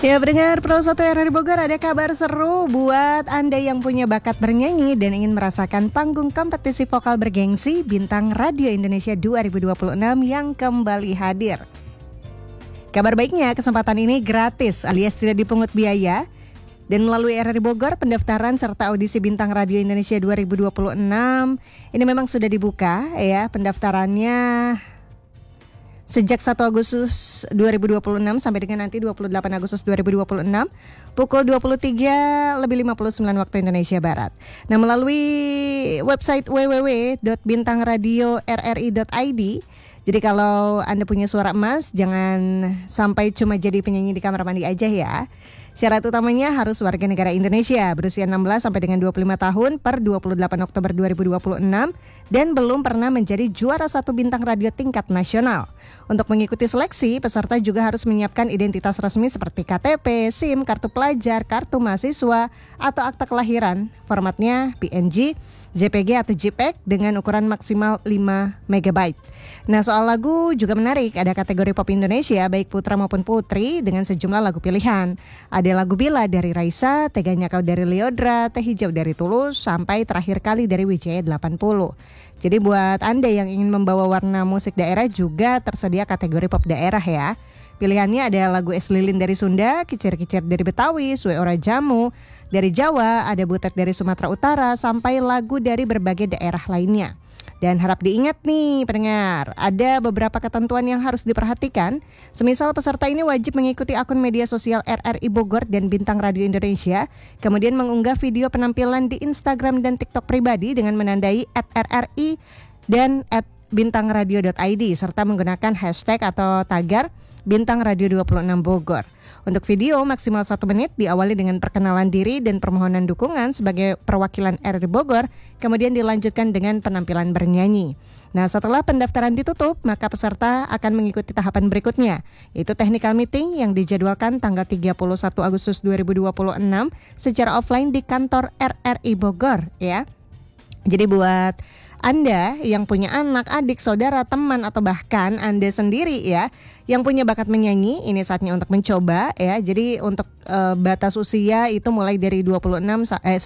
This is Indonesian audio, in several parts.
Ya, pendengar Pro 1 RRI Bogor, ada kabar seru buat Anda yang punya bakat bernyanyi dan ingin merasakan panggung kompetisi vokal bergengsi Bintang Radio Indonesia 2026 yang kembali hadir. Kabar baiknya, kesempatan ini gratis alias tidak dipungut biaya. Dan melalui RRI Bogor, pendaftaran serta audisi Bintang Radio Indonesia 2026 ini memang sudah dibuka ya, pendaftarannya sejak 1 Agustus 2026 sampai dengan nanti 28 Agustus 2026 pukul 23:59 waktu Indonesia Barat. Nah, melalui website www.bintangradiorri.id. Jadi kalau Anda punya suara emas, jangan sampai cuma jadi penyanyi di kamar mandi aja ya. Syarat utamanya harus warga negara Indonesia, berusia 16 sampai dengan 25 tahun per 28 Oktober 2026 dan belum pernah menjadi juara satu bintang radio tingkat nasional. Untuk mengikuti seleksi, peserta juga harus menyiapkan identitas resmi seperti KTP, SIM, kartu pelajar, kartu mahasiswa, atau akta kelahiran. Formatnya PNG, JPG atau JPEG dengan ukuran maksimal 5 MB. Nah, soal lagu juga menarik. Ada kategori pop Indonesia baik putra maupun putri dengan sejumlah lagu pilihan. Ada lagu Bila dari Raisa, Teganya Kau dari Lyodra, Teh Hijau dari Tulus, sampai Terakhir Kali dari Wijaya 80. Jadi buat Anda yang ingin membawa warna musik daerah juga tersedia kategori pop daerah ya. Pilihannya ada lagu Es Lilin dari Sunda, Kicir-Kicir dari Betawi, Suwe Ora Jamu dari Jawa, ada Butet dari Sumatera Utara, sampai lagu dari berbagai daerah lainnya. Dan harap diingat nih pendengar, ada beberapa ketentuan yang harus diperhatikan. Semisal peserta ini wajib mengikuti akun media sosial RRI Bogor dan Bintang Radio Indonesia, kemudian mengunggah video penampilan di Instagram dan TikTok pribadi dengan menandai @RRI dan @bintangradio.id serta menggunakan hashtag atau tagar Bintang Radio 26 Bogor. Untuk video maksimal 1 menit diawali dengan perkenalan diri dan permohonan dukungan sebagai perwakilan RRI Bogor, kemudian dilanjutkan dengan penampilan bernyanyi. Nah, setelah pendaftaran ditutup, maka peserta akan mengikuti tahapan berikutnya, yaitu technical meeting yang dijadwalkan tanggal 31 Agustus 2026 secara offline di kantor RRI Bogor ya. Jadi buat Anda yang punya anak, adik, saudara, teman, atau bahkan Anda sendiri ya yang punya bakat menyanyi, ini saatnya untuk mencoba ya. Jadi untuk batas usia itu mulai dari 16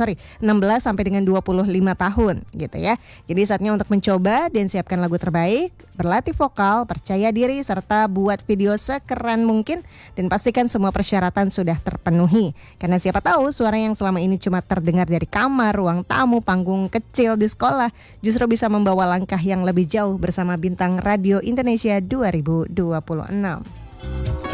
sampai dengan 25 tahun gitu ya. Jadi saatnya untuk mencoba dan siapkan lagu terbaik, berlatih vokal, percaya diri, serta buat video sekeren mungkin dan pastikan semua persyaratan sudah terpenuhi. Karena siapa tahu suara yang selama ini cuma terdengar dari kamar, ruang tamu, panggung kecil di sekolah justru bisa membawa langkah yang lebih jauh bersama Bintang Radio Indonesia 2026.